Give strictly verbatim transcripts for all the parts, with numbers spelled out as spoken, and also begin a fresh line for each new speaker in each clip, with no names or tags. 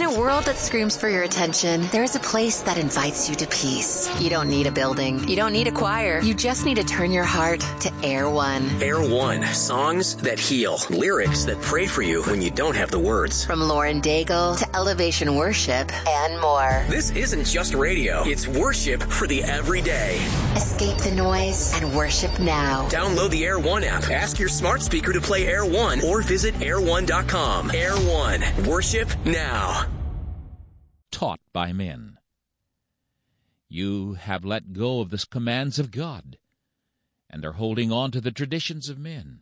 a world that screams for your attention, there is a place that invites you to peace. You don't need a building. You don't need a choir. You just need to turn your heart to Air One.
Air One. Songs that heal. Lyrics that pray for you when you don't have the words.
From Lauren Daigle to Elevation Worship and more.
This isn't just radio. It's worship for the everyday.
Escape the noise and worship now.
Download the Air One app. Ask your smart speaker to play Air One or visit air one dot com. Air One. Worship now.
Taught by men. You have let go of the commands of God and are holding on to the traditions of men.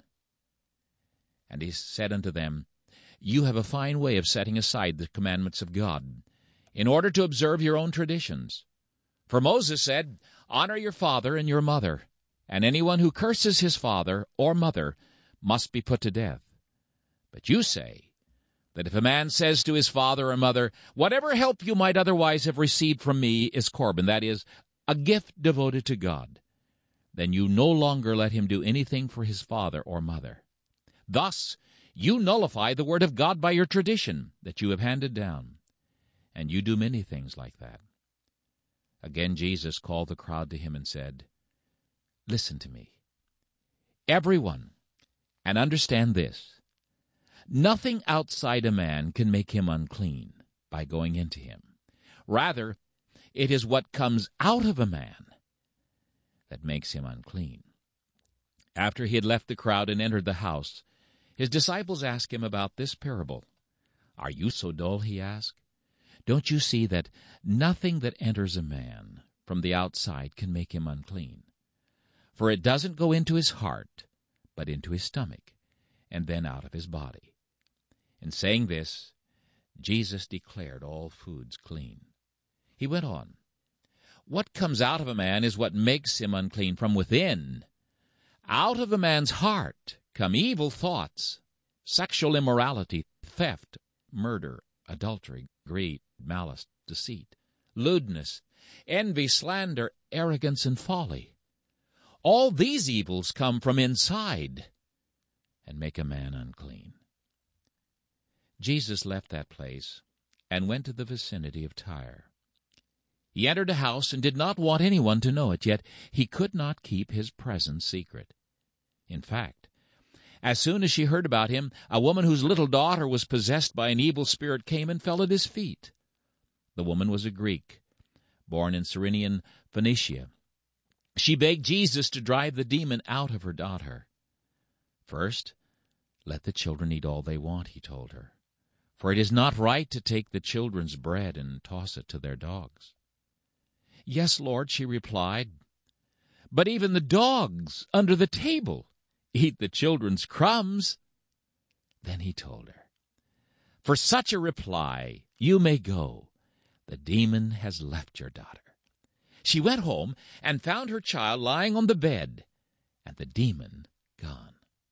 And he said unto them, You have a fine way of setting aside the commandments of God in order to observe your own traditions. For Moses said, Honor your father and your mother, and anyone who curses his father or mother must be put to death. But you say that if a man says to his father or mother, Whatever help you might otherwise have received from me is Corban, that is, a gift devoted to God, then you no longer let him do anything for his father or mother. Thus you nullify the word of God by your tradition that you have handed down, and you do many things like that. Again Jesus called the crowd to him and said, Listen to me, everyone, and understand this. Nothing outside a man can make him unclean by going into him. Rather, it is what comes out of a man that makes him unclean. After he had left the crowd and entered the house, his disciples asked him about this parable. Are you so dull, he asked? Don't you see that nothing that enters a man from the outside can make him unclean? For it doesn't go into his heart, but into his stomach, and then out of his body. In saying this, Jesus declared all foods clean. He went on, What comes out of a man is what makes him unclean from within. Out of a man's heart come evil thoughts, sexual immorality, theft, murder, adultery, greed, malice, deceit, lewdness, envy, slander, arrogance, and folly. All these evils come from inside and make a man unclean. Jesus left that place and went to the vicinity of Tyre. He entered a house and did not want anyone to know it, yet he could not keep his presence secret. In fact, as soon as she heard about him, a woman whose little daughter was possessed by an evil spirit came and fell at his feet. The woman was a Greek, born in Cyrenian Phoenicia. She begged Jesus to drive the demon out of her daughter. First, let the children eat all they want, he told her, for it is not right to take the children's bread and toss it to their dogs. Yes, Lord, she replied, but even the dogs under the table eat the children's crumbs. Then he told her, For such a reply you may go. The demon has left your daughter. She went home and found her child lying on the bed, and the demon gone.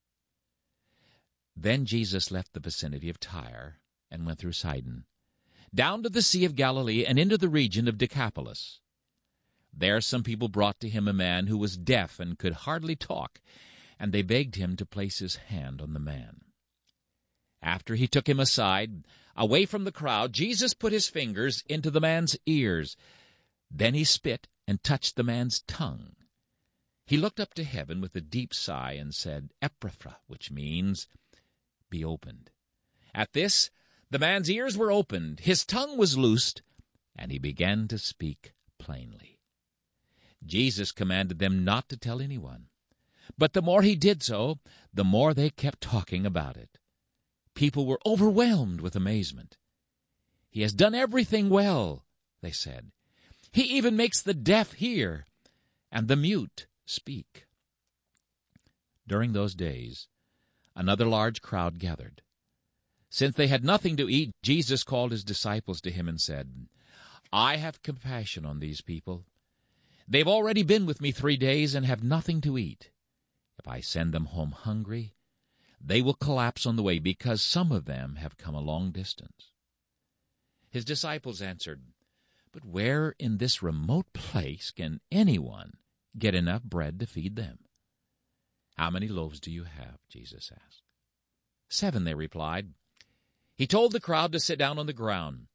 Then Jesus left the vicinity of Tyre and went through Sidon, down to the Sea of Galilee and into the region of Decapolis. There some people brought to him a man who was deaf and could hardly talk, and they begged him to place his hand on the man. After he took him aside, away from the crowd, Jesus put his fingers into the man's ears. Then he spit and touched the man's tongue. He looked up to heaven with a deep sigh and said, Ephphatha, which means, be opened. At this, the man's ears were opened, his tongue was loosed, and he began to speak plainly. Jesus commanded them not to tell anyone. But the more he did so, the more they kept talking about it. People were overwhelmed with amazement. He has done everything well, they said. He even makes the deaf hear and the mute speak. During those days, another large crowd gathered. Since they had nothing to eat, Jesus called his disciples to him and said, I have compassion on these people. They've already been with me three days and have nothing to eat. If I send them home hungry, they will collapse on the way, because some of them have come a long distance. His disciples answered, But where in this remote place can anyone get enough bread to feed them? How many loaves do you have? Jesus asked. Seven, they replied. He told the crowd to sit down on the ground.